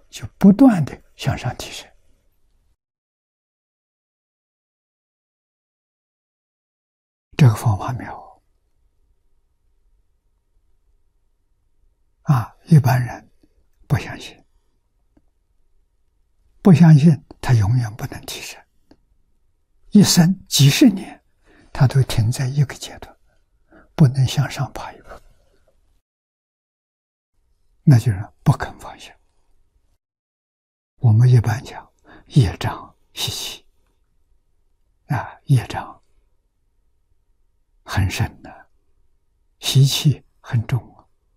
就不断的向上提升。这个方法妙啊！一般人不相信，不相信他永远不能提升，一生几十年他都停在一个阶段，不能向上爬一步，那就是不肯放下。我们一般讲业障习气啊，业障很深的，习气很重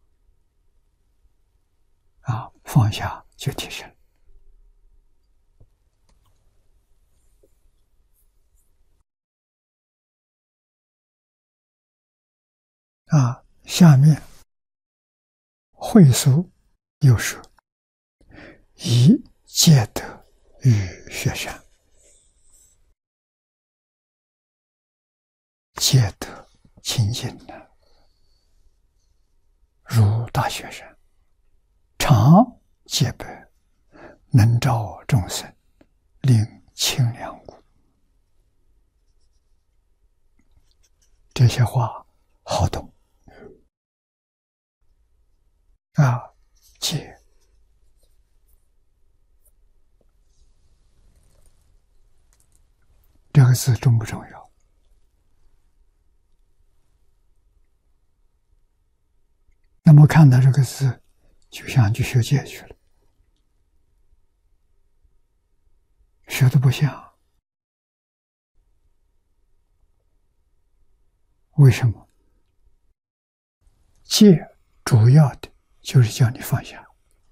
啊，放下就提升。啊，下面会俗又说：以戒德与学善。戒德清净的，如大雪山，常戒白，能照众生，令清凉故。这些话好懂啊！戒这个字重不重要？那么看到这个字，就想去学戒去了，学的不像。为什么？戒主要的就是叫你放下，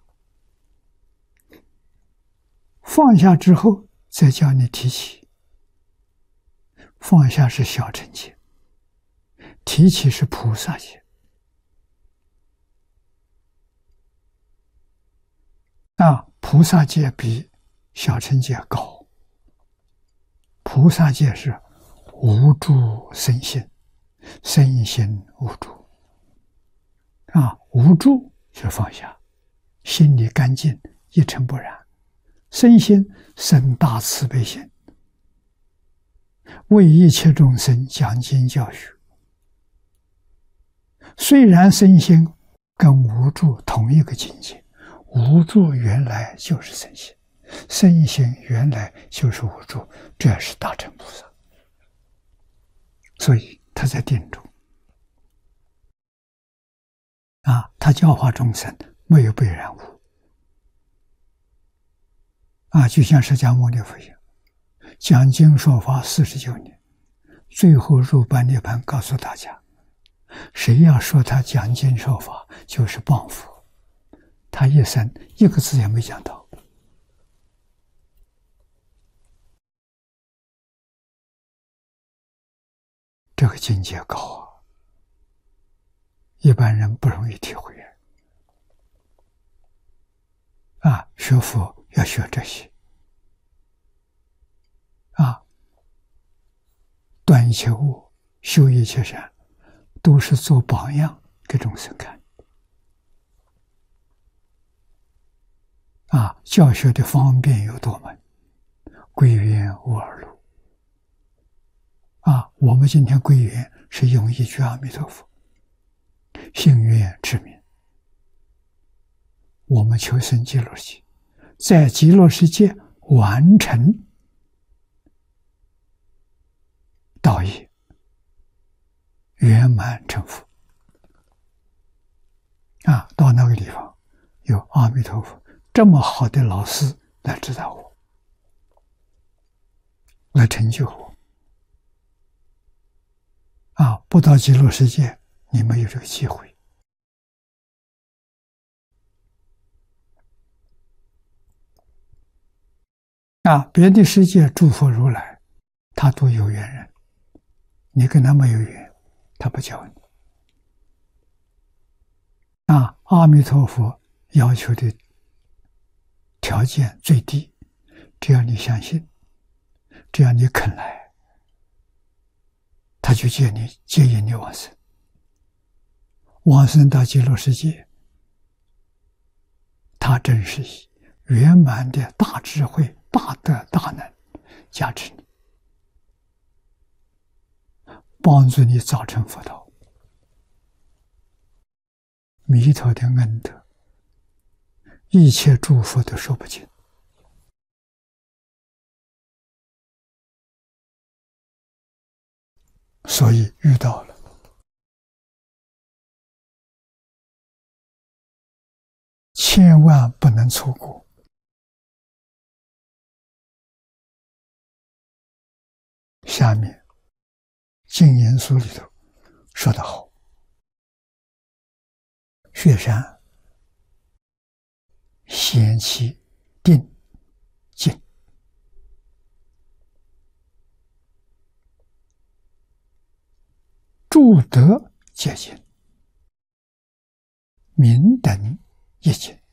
放下之后再叫你提起。放下是小乘戒，提起是菩萨戒。菩萨戒比小乘戒高。菩萨戒是无住身心，身心无住。无住就是放下，心里干净，一尘不染。身心生大慈悲心，为一切众生讲经教学。虽然身心跟无住同一个境界，无住原来就是身心，身心原来就是无住，这是大乘菩萨。所以他在定中他教化众生没有被染污就像释迦牟尼佛一样，讲经说法49年，最后入般涅槃，告诉大家，谁要说他讲经说法就是谤佛，他一生一个字也没讲到。这个境界高一般人不容易体会学佛要学这些断一切恶，修一切善，都是做榜样给众生看教学的方便有多门，归元无二路我们今天归元是用一句阿弥陀佛，信愿持名，我们求生极乐世界，在极乐世界完成道业，圆满成佛到那个地方有阿弥陀佛这么好的老师来指导我，来成就我不到极乐世界你没有这个机会别的世界诸佛如来他都有缘人，你跟他没有缘，他不教你阿弥陀佛要求的条件最低，只要你相信，只要你肯来，他就接引你往生。往生到极乐世界，他真是以圆满的大智慧、大德、大能加持你，帮助你早成佛道。弥陀的恩德，一切诸佛都说不尽。所以遇到了，千万不能错过。下面净言书里头说得好：雪山先其定静，诸德皆静，明等亦静。